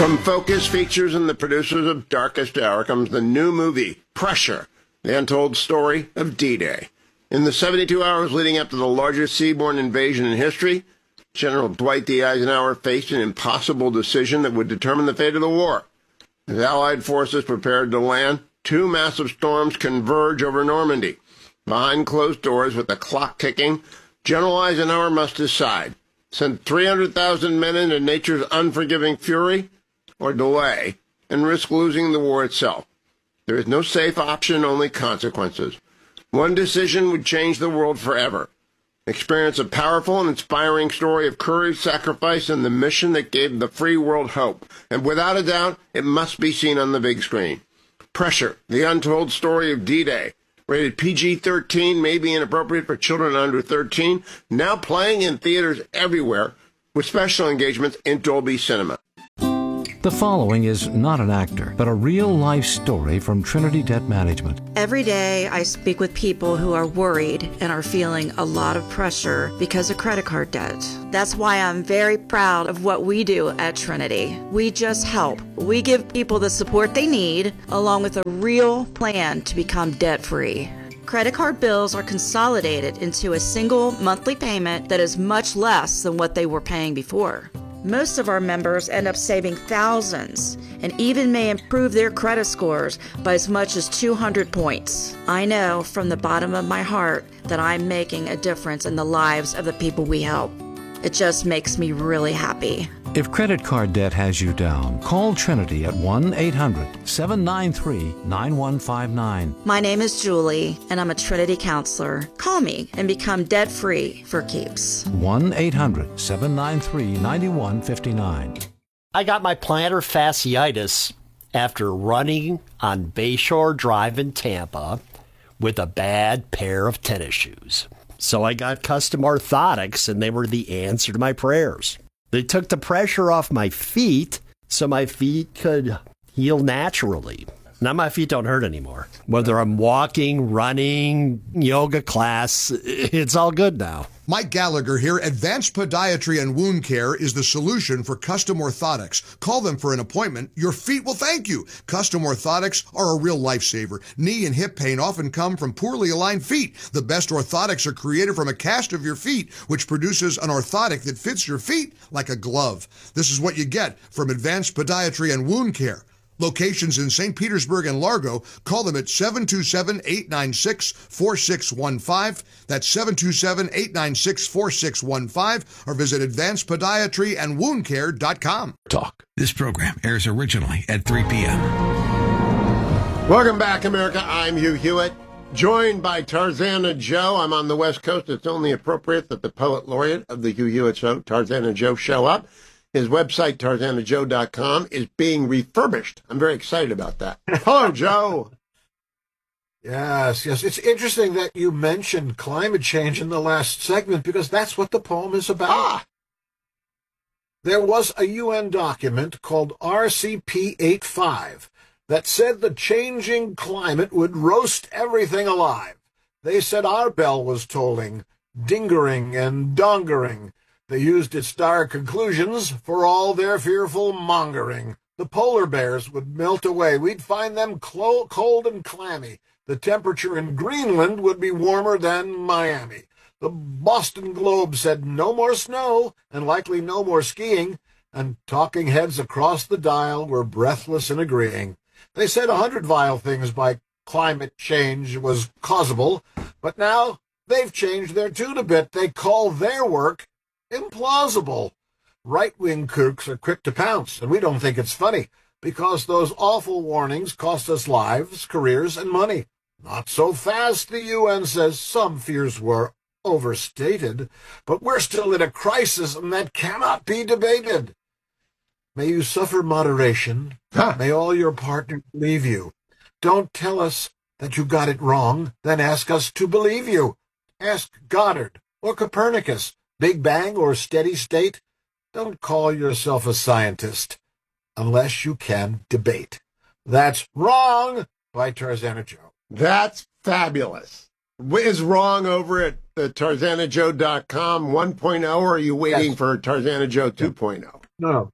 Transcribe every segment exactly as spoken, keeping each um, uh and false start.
From Focus Features and the producers of Darkest Hour comes the new movie, Pressure, the untold story of D-Day. In the seventy-two hours leading up to the largest seaborne invasion in history, General Dwight D. Eisenhower faced an impossible decision that would determine the fate of the war. As Allied forces prepared to land, two massive storms converge over Normandy. Behind closed doors, with the clock ticking, General Eisenhower must decide. Send three hundred thousand men into nature's unforgiving fury, or delay, and risk losing the war itself. There is no safe option, only consequences. One decision would change the world forever. Experience a powerful and inspiring story of courage, sacrifice, and the mission that gave the free world hope. And without a doubt, it must be seen on the big screen. Pressure, the untold story of D-Day. Rated P G thirteen, may be inappropriate for children under thirteen. Now playing in theaters everywhere, with special engagements in Dolby Cinema. The following is not an actor, but a real-life story from Trinity Debt Management. Every day I speak with people who are worried and are feeling a lot of pressure because of credit card debt. That's why I'm very proud of what we do at Trinity. We just help. We give people the support they need, along with a real plan to become debt-free. Credit card bills are consolidated into a single monthly payment that is much less than what they were paying before. Most of our members end up saving thousands and even may improve their credit scores by as much as two hundred points. I know from the bottom of my heart that I'm making a difference in the lives of the people we help. It just makes me really happy. If credit card debt has you down, call Trinity at one eight hundred seven nine three nine one five nine. My name is Julie, and I'm a Trinity counselor. Call me and become debt-free for keeps. one eight hundred seven nine three nine one five nine. I got my plantar fasciitis after running on Bayshore Drive in Tampa with a bad pair of tennis shoes. So I got custom orthotics, and they were the answer to my prayers. They took the pressure off my feet so my feet could heal naturally. Now my feet don't hurt anymore. Whether I'm walking, running, yoga class, it's all good now. Mike Gallagher here. Advanced Podiatry and Wound Care is the solution for custom orthotics. Call them for an appointment. Your feet will thank you. Custom orthotics are a real lifesaver. Knee and hip pain often come from poorly aligned feet. The best orthotics are created from a cast of your feet, which produces an orthotic that fits your feet like a glove. This is what you get from Advanced Podiatry and Wound Care. Locations in Saint Petersburg and Largo. Call them at seven two seven, eight nine six, four six one five. That's seven two seven, eight nine six, four six one five, or visit advanced podiatry and wound care dot com. Talk. This program airs originally at three p.m. Welcome back, America. I'm Hugh Hewitt, joined by Tarzana Joe. I'm on the West Coast. It's only appropriate that the poet laureate of the Hugh Hewitt Show, Tarzana Joe, show up. His website, tarzana joe dot com, is being refurbished. I'm very excited about that. Hello, Joe. Yes, yes. It's interesting that you mentioned climate change in the last segment, because that's what the poem is about. Ah. There was a U N document called R C P eighty-five that said the changing climate would roast everything alive. They said our bell was tolling, dingering and dongering. They used its dire conclusions for all their fearful mongering. The polar bears would melt away. We'd find them clo- cold and clammy. The temperature in Greenland would be warmer than Miami. The Boston Globe said no more snow and likely no more skiing, and talking heads across the dial were breathless in agreeing. They said a hundred vile things by climate change was causable, but now they've changed their tune a bit. They call their work implausible. Right-wing kooks are quick to pounce, and we don't think it's funny, because those awful warnings cost us lives, careers, and money. Not so fast, the U N says. Some fears were overstated, but we're still in a crisis, and that cannot be debated. May you suffer moderation. Huh. May all your partners leave you. Don't tell us that you got it wrong, then ask us to believe you. Ask Goddard or Copernicus, Big Bang or steady state. Don't call yourself a scientist unless you can debate. That's wrong by Tarzana Joe. That's fabulous. Is wrong over at the tarzana joe dot com one point oh, or are you waiting Yes. for Tarzana Joe two point oh? No, no.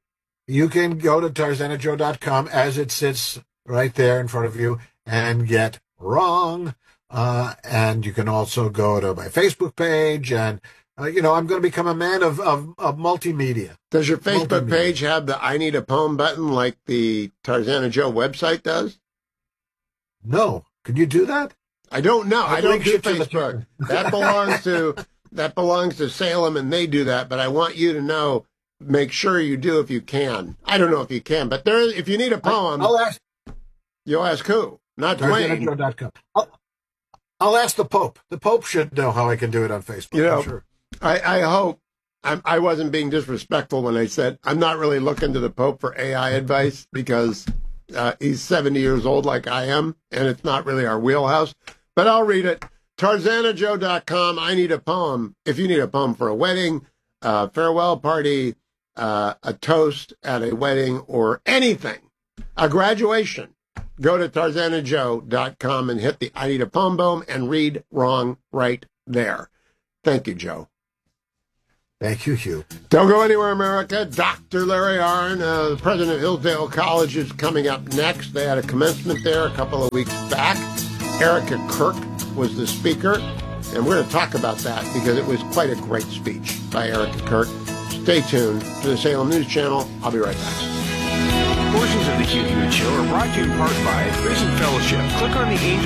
you can go to tarzana joe dot com as it sits right there in front of you and get wrong. Uh, and you can also go to my Facebook page. And, uh, you know, I'm going to become a man of, of, of multimedia. Does your Facebook Multimedia. page have the I Need a Poem button like the Tarzana Joe website does? No. Can you do that? I don't know. I'll I don't link do you to the- Facebook. That belongs to that belongs to Salem, and they do that. But I want you to know. Make sure you do if you can. I don't know if you can, but there. If you need a poem, I'll ask you'll ask who? Not tarzana Dwayne. joe dot com. I'll, I'll ask the Pope. The Pope should know how I can do it on Facebook. You know, I'm sure. I, I hope I'm, I wasn't being disrespectful when I said I'm not really looking to the Pope for A I advice because uh, he's seventy years old like I am, and it's not really our wheelhouse. But I'll read it. tarzana joe dot com. I need a poem. If you need a poem for a wedding, uh, farewell party, uh, a toast at a wedding, or anything, a graduation, go to tarzana joe dot com and hit the I need a poem boom and read wrong right there. Thank you, Joe. Thank you, Hugh. Don't go anywhere, America. Doctor Larry Arnn, uh, the president of Hillsdale College, is coming up next. They had a commencement there a couple of weeks back. Erica Kirk was the speaker, and we're going to talk about that because it was quite a great speech by Erica Kirk. Stay tuned to the Salem News Channel. I'll be right back. Portions of the Hugh Hewitt Show are brought to you in part by Prison Fellowship. Click on the angel